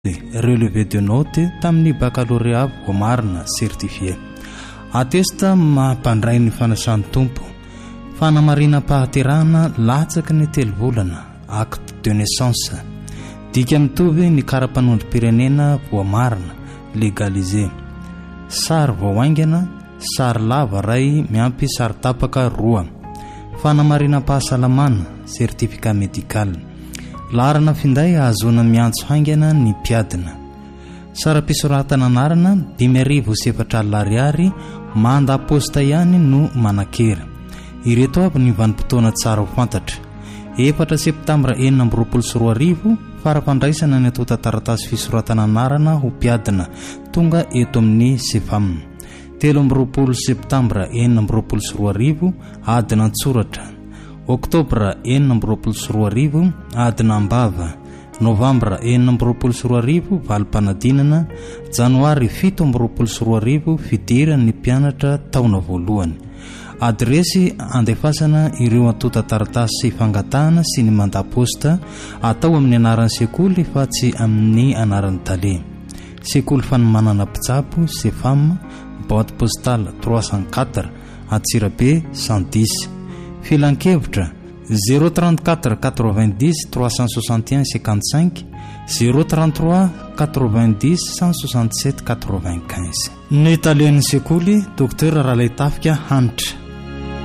relevé de note tamin'ny baccalauréat voa marina certifié. Atesta mampandray ny fanasan'ny tompo. Fanamarina pahaterahana latsaky ny 3 volana, acte de naissance. Dika mitovy ny karapanondrom-pirenena voa marina légalisé. Sary voahaingana, sary lava ray miampy sary tapaka 2. Fanamarina pahasalamana, certificat médical. Larana finday ahazona miantso haingana ny mpiadina. Sara-pisoratana anarana 5,700 ariary manda posta ihany no manakera. Ireto avy ny vanim-potoana tsara ho fantatra. 4 septambra 2024 fara-pandraisana ny atota taratasy fisoratana anarana ho mpiadina tonga eto amin'ny CFAM. 13 septambra 2024 adina antsoratra. Oktobra 2024 adina ambava. Novambra 2024 valim-panadinana. Janoary 2024 fidiran'ny mpianatra taona voalohany. Adresy andefasana ireo atota taratasy fangatahana sy ny mandaposta atao amin'ny anaran'ny sekoly fa tsy amin'ny anaran'ny tale. Sekoly fanomanana mpitsabo CFAM, boîte postale 304 Antsirabe 110. Filan-kevitra 034 90 361 55 033 90 167 95. Ny talean'ny sekoly Dr Ralaitafika Hanitra.